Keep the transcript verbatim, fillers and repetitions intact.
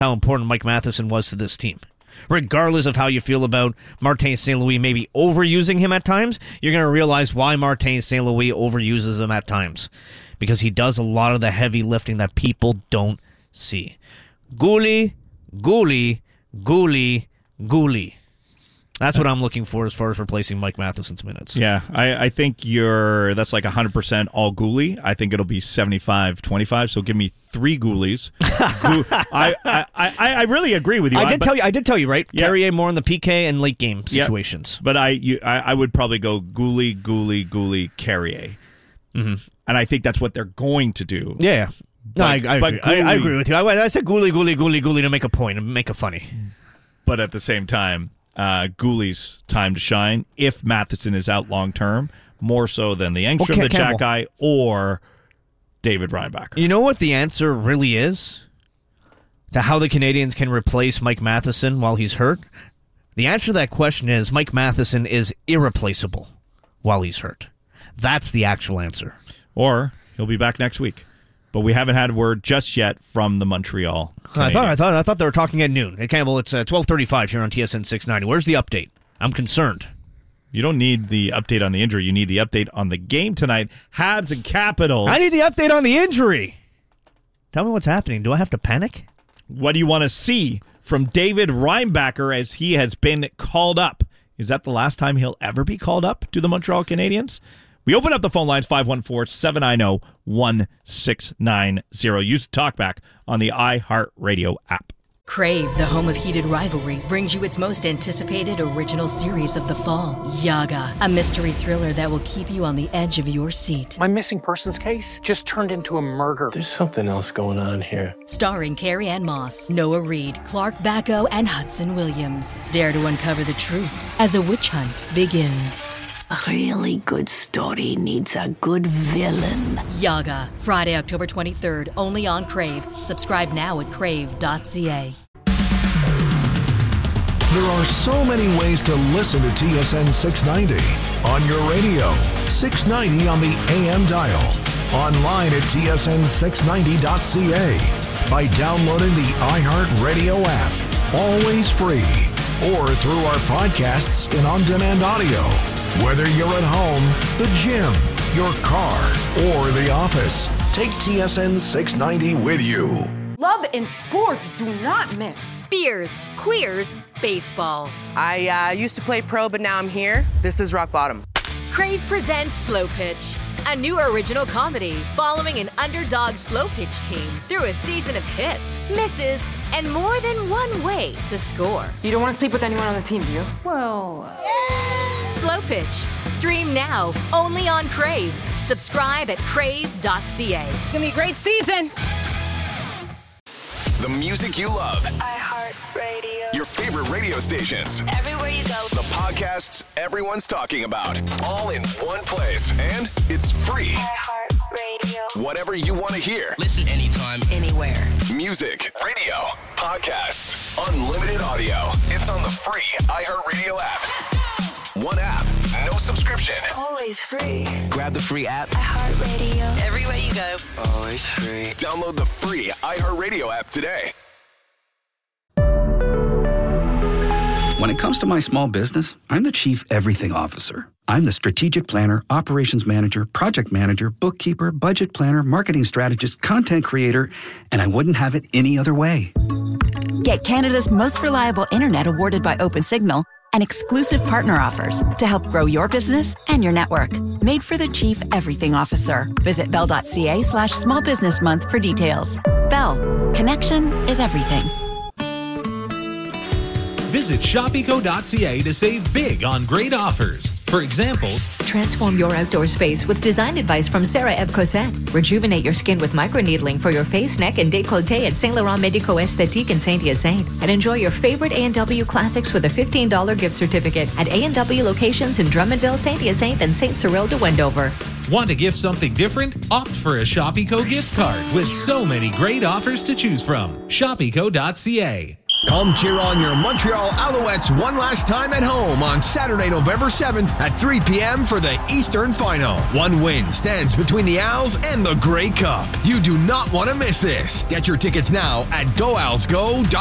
how important Mike Matheson was to this team. Regardless of how you feel about Martin Saint Louis maybe overusing him at times, you're going to realize why Martin Saint Louis overuses him at times. Because he does a lot of the heavy lifting that people don't see. Gouli, Gouli, Gouli, Gouli. That's what I'm looking for as far as replacing Mike Matheson's minutes. Yeah, I, I think you're that's like one hundred percent all Gouli. I think it'll be seventy-five twenty-five, so give me three Goulies. Go- I, I, I, I really agree with you. I did but, tell you, I did tell you, right? Yeah. Carrier more in the P K and late game Yeah. situations. But I, you, I I would probably go Gouli, Gouli, Gouli, Carrier. Mm-hmm. And I think that's what they're going to do. Yeah, yeah. No, But- I, I, but agree. I, I Gouli- agree with you. I, I said Gouli, Gouli, Gouli, Gouli to make a point and make it funny. But at the same time, uh, Gouli's time to shine if Matheson is out long term, more so than the Engstrom, Okay, the Campbell. Jack or David Reinbacher. You know what the answer really is to how the Canadians can replace Mike Matheson while he's hurt? The answer to that question is Mike Matheson is irreplaceable while he's hurt. That's the actual answer. Or he'll be back next week. But we haven't had word just yet from the Montreal Canadiens. I thought I thought I thought they were talking at noon. Hey, Campbell, it's uh, twelve thirty-five here on T S N six ninety. Where's the update? I'm concerned. You don't need the update on the injury. You need the update on the game tonight. Habs and Capitals. I need the update on the injury. Tell me what's happening. Do I have to panic? What do you want to see from David Reinbacher as he has been called up? Is that the last time he'll ever be called up to the Montreal Canadiens? We open up the phone lines, five one four, seven nine zero, one six nine zero. Use TalkBack on the iHeartRadio app. Crave, the home of heated rivalry, brings you its most anticipated original series of the fall, Yaga, a mystery thriller that will keep you on the edge of your seat. My missing persons case just turned into a murder. There's something else going on here. Starring Carrie Ann Moss, Noah Reid, Clark Bacco, and Hudson Williams. Dare to uncover the truth as a witch hunt begins. A really good story needs a good villain. Yaga, Friday, October twenty-third, only on Crave. Subscribe now at crave dot c a. There are so many ways to listen to T S N six ninety. On your radio, six ninety on the A M dial. Online at T S N six ninety dot c a. By downloading the iHeartRadio app. Always free. Or through our podcasts and on-demand audio. Whether you're at home, the gym, your car, or the office, take T S N six ninety with you. Love and sports do not mix. Beers, queers, baseball. I uh, used to play pro, but now I'm here. This is rock bottom. Crave presents Slow Pitch, a new original comedy following an underdog slow pitch team through a season of hits, misses, and more than one way to score. You don't want to sleep with anyone on the team, do you? Well... Slow Pitch. Stream now, only on Crave. Subscribe at crave dot c a. It's going to be a great season. The music you love. iHeartRadio. Your favorite radio stations. Everywhere you go. The podcasts everyone's talking about. All in one place. And it's free. iHeartRadio. Whatever you want to hear. Listen anytime, anywhere. Music, radio, podcasts, unlimited audio. It's on the free iHeartRadio app. One app, no subscription. Always free. Grab the free app. iHeartRadio. Everywhere you go. Always free. Download the free iHeartRadio app today. When it comes to my small business, I'm the Chief Everything Officer. I'm the strategic planner, operations manager, project manager, bookkeeper, budget planner, marketing strategist, content creator, and I wouldn't have it any other way. Get Canada's most reliable internet awarded by OpenSignal and exclusive partner offers to help grow your business and your network. Made for the Chief Everything Officer. Visit bell.ca slash small business month for details. Bell. Connection is everything. Visit shop eco dot c a to save big on great offers. For example, transform your outdoor space with design advice from Sarah Eve Cosette. Rejuvenate your skin with microneedling for your face, neck, and décolleté at Saint Laurent Medico Esthétique in Saint-Hyacinthe. And enjoy your favorite A and W classics with a fifteen dollars gift certificate at A and W locations in Drummondville, Saint-Hyacinthe, and Saint Cyril de Wendover. Want to gift something different? Opt for a Shop Eco gift card with so many great offers to choose from. shop eco dot c a. Come cheer on your Montreal Alouettes one last time at home on Saturday, November seventh at three p.m. for the Eastern Final. One win stands between the Owls and the Grey Cup. You do not want to miss this. Get your tickets now at go owls go dot com.